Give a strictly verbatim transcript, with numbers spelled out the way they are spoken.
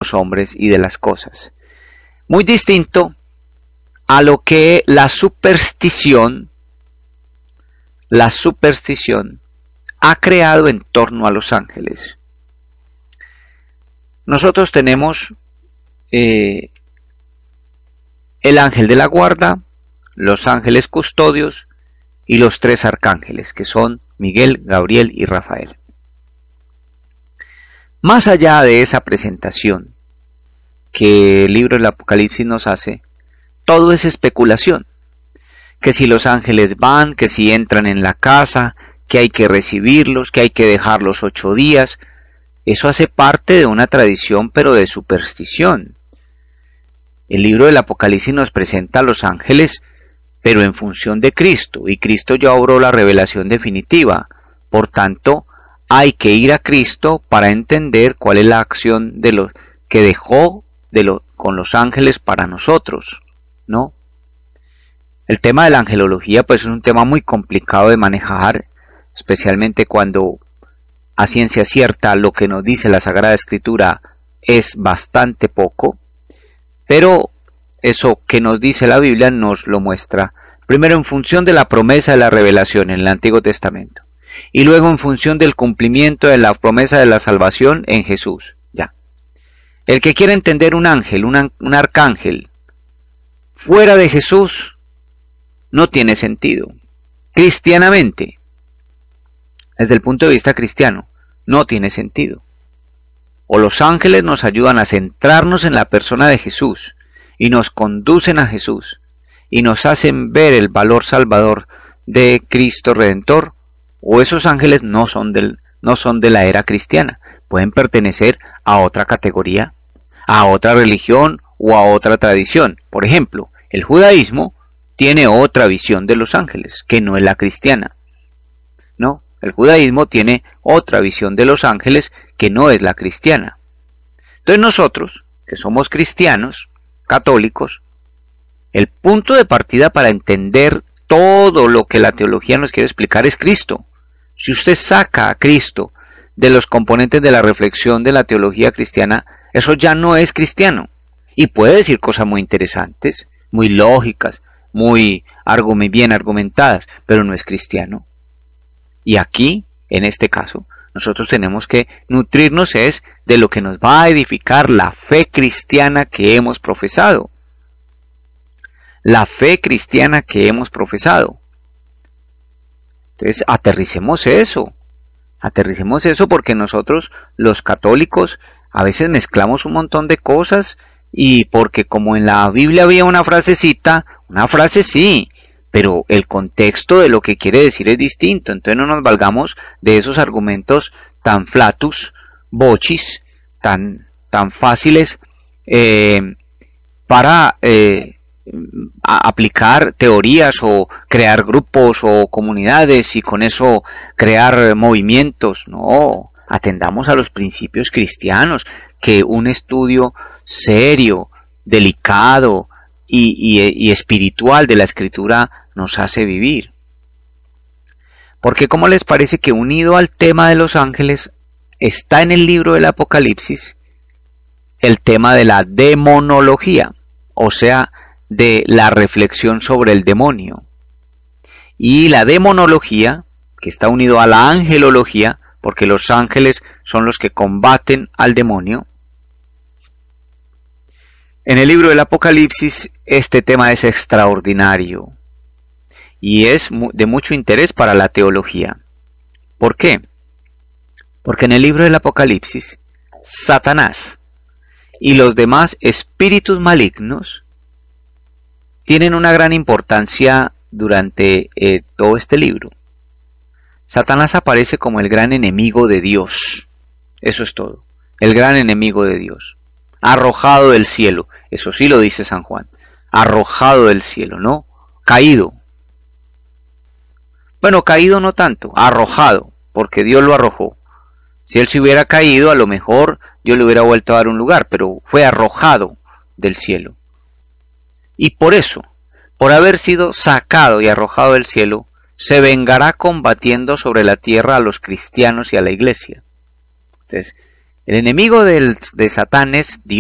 los hombres y de las cosas. Muy distinto a lo que la superstición, la superstición ha creado en torno a los ángeles. Nosotros tenemos eh, el ángel de la guarda, los ángeles custodios y los tres arcángeles, que son Miguel, Gabriel y Rafael. Más allá de esa presentación que el libro del Apocalipsis nos hace, todo es especulación. Que si los ángeles van, que si entran en la casa, que hay que recibirlos, que hay que dejarlos ocho días. Eso hace parte de una tradición, pero de superstición. El libro del Apocalipsis nos presenta a los ángeles, pero en función de Cristo, y Cristo ya obró la revelación definitiva. Por tanto, hay que ir a Cristo para entender cuál es la acción de lo que dejó de lo, con los ángeles para nosotros, ¿no? El tema de la angelología pues es un tema muy complicado de manejar, especialmente cuando a ciencia cierta lo que nos dice la Sagrada Escritura es bastante poco, pero eso que nos dice la Biblia nos lo muestra, primero en función de la promesa de la revelación en el Antiguo Testamento, y luego en función del cumplimiento de la promesa de la salvación en Jesús. Ya. El que quiere entender un ángel, un, un arcángel, fuera de Jesús, no tiene sentido. Cristianamente, desde el punto de vista cristiano, no tiene sentido. O los ángeles nos ayudan a centrarnos en la persona de Jesús, y nos conducen a Jesús, y nos hacen ver el valor salvador de Cristo Redentor, o esos ángeles no son, del, no son de la era cristiana, pueden pertenecer a otra categoría, a otra religión o a otra tradición. Por ejemplo, el judaísmo tiene otra visión de los ángeles, que no es la cristiana. No, el judaísmo tiene otra visión de los ángeles, que no es la cristiana. Entonces nosotros, que somos cristianos, católicos, el punto de partida para entender todo lo que la teología nos quiere explicar es Cristo. Si usted saca a Cristo de los componentes de la reflexión de la teología cristiana, eso ya no es cristiano. Y puede decir cosas muy interesantes, muy lógicas, muy bien argumentadas, pero no es cristiano. Y aquí, en este caso, nosotros tenemos que nutrirnos es de lo que nos va a edificar la fe cristiana que hemos profesado. La fe cristiana que hemos profesado. Entonces, aterricemos eso. Aterricemos eso porque nosotros, los católicos, a veces mezclamos un montón de cosas y porque como en la Biblia había una frasecita, una frase sí, pero el contexto de lo que quiere decir es distinto. Entonces no nos valgamos de esos argumentos tan flatus, bochis, tan, tan fáciles eh, para eh, a aplicar teorías o crear grupos o comunidades y con eso crear movimientos. No, atendamos a los principios cristianos que un estudio serio, delicado y, y, y espiritual de la Escritura nos hace vivir. Porque ¿cómo les parece que unido al tema de los ángeles está en el libro del Apocalipsis el tema de la demonología, o sea, de la reflexión sobre el demonio? Y la demonología, que está unido a la angelología, porque los ángeles son los que combaten al demonio. En el libro del Apocalipsis este tema es extraordinario y es de mucho interés para la teología. ¿Por qué? Porque en el libro del Apocalipsis Satanás y los demás espíritus malignos tienen una gran importancia durante eh, todo este libro. Satanás aparece como el gran enemigo de Dios. Eso es todo. El gran enemigo de Dios. Arrojado del cielo. Eso sí lo dice San Juan. Arrojado del cielo, ¿no? Caído. Bueno, caído no tanto. Arrojado. Porque Dios lo arrojó. Si él se hubiera caído, a lo mejor Dios le hubiera vuelto a dar un lugar. Pero fue arrojado del cielo. Y por eso, por haber sido sacado y arrojado del cielo, se vengará combatiendo sobre la tierra a los cristianos y a la iglesia. Entonces, el enemigo del, de Satán es Dios.